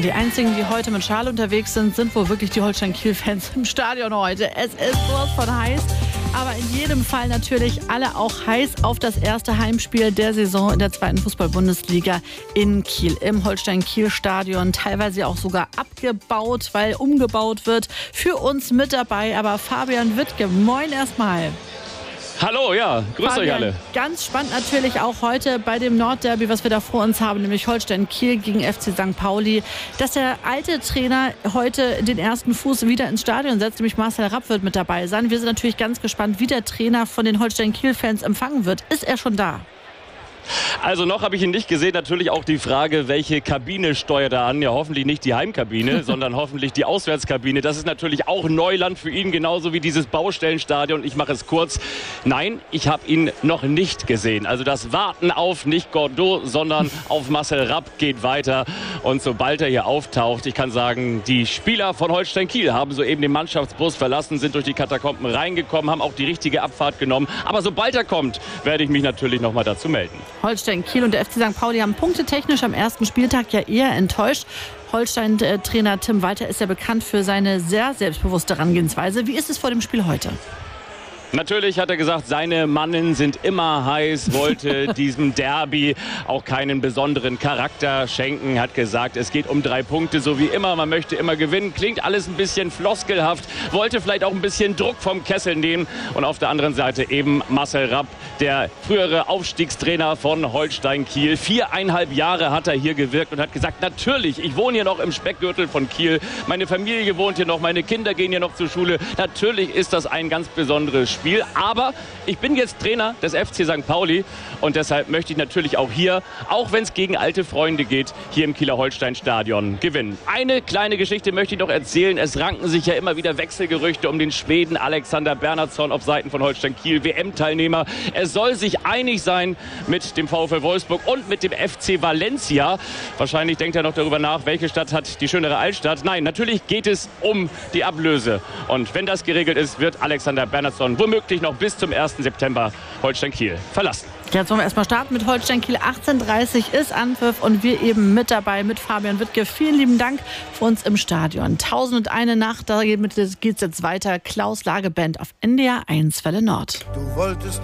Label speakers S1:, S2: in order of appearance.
S1: Die einzigen, die heute mit Schal unterwegs sind wohl wirklich die Holstein-Kiel-Fans im Stadion heute. Es ist sowas von heiß, aber in jedem Fall natürlich alle auch heiß auf das erste Heimspiel der Saison in der 2. Fußball-Bundesliga in Kiel. Im Holstein-Kiel-Stadion, teilweise auch sogar abgebaut, weil umgebaut wird. Für uns mit dabei aber Fabian Wittke. Moin erstmal.
S2: Hallo, ja, grüß euch alle.
S1: Ganz spannend natürlich auch heute bei dem Nordderby, was wir da vor uns haben, nämlich Holstein-Kiel gegen FC St. Pauli, dass der alte Trainer heute den ersten Fuß wieder ins Stadion setzt, nämlich Marcel Rapp wird mit dabei sein. Wir sind natürlich ganz gespannt, wie der Trainer von den Holstein-Kiel-Fans empfangen wird. Ist er schon da?
S2: Also noch habe ich ihn nicht gesehen. Natürlich auch die Frage, welche Kabine steuert er an? Ja, hoffentlich nicht die Heimkabine, sondern hoffentlich die Auswärtskabine. Das ist natürlich auch Neuland für ihn, genauso wie dieses Baustellenstadion. Ich mache es kurz. Nein, ich habe ihn noch nicht gesehen. Also das Warten auf nicht Gordeau, sondern auf Marcel Rapp geht weiter. Und sobald er hier auftaucht, ich kann sagen, die Spieler von Holstein Kiel haben soeben den Mannschaftsbus verlassen, sind durch die Katakomben reingekommen, haben auch die richtige Abfahrt genommen. Aber sobald er kommt, werde ich mich natürlich noch mal dazu melden.
S1: Holstein Kiel und der FC St. Pauli haben punktetechnisch am ersten Spieltag ja eher enttäuscht. Holstein-Trainer Tim Walter ist ja bekannt für seine sehr selbstbewusste Herangehensweise. Wie ist es vor dem Spiel heute?
S2: Natürlich hat er gesagt, seine Mannen sind immer heiß, wollte diesem Derby auch keinen besonderen Charakter schenken, hat gesagt, es geht um 3 Punkte, so wie immer, man möchte immer gewinnen, klingt alles ein bisschen floskelhaft, wollte vielleicht auch ein bisschen Druck vom Kessel nehmen und auf der anderen Seite eben Marcel Rapp, der frühere Aufstiegstrainer von Holstein Kiel. 4,5 Jahre hat er hier gewirkt und hat gesagt, natürlich, ich wohne hier noch im Speckgürtel von Kiel, meine Familie wohnt hier noch, meine Kinder gehen hier noch zur Schule, natürlich ist das ein ganz besonderes Spiel. Aber ich bin jetzt Trainer des FC St. Pauli und deshalb möchte ich natürlich auch hier, auch wenn es gegen alte Freunde geht, hier im Kieler Holstein-Stadion gewinnen. Eine kleine Geschichte möchte ich noch erzählen. Es ranken sich ja immer wieder Wechselgerüchte um den Schweden Alexander Bernhardsson auf Seiten von Holstein Kiel, WM-Teilnehmer. Er soll sich einig sein mit dem VfL Wolfsburg und mit dem FC Valencia. Wahrscheinlich denkt er noch darüber nach, welche Stadt hat die schönere Altstadt. Nein, natürlich geht es um die Ablöse. Und wenn das geregelt ist, wird Alexander Bernhardsson womöglich noch bis zum 1. September Holstein Kiel verlassen.
S1: Jetzt wollen wir erstmal starten mit Holstein Kiel. 18:30 ist Anpfiff und wir eben mit dabei mit Fabian Wittke. Vielen lieben Dank für uns im Stadion. 1001 Nacht, da geht es jetzt weiter. Klaus Lage Band auf NDR 1 Welle Nord.
S3: Du wolltest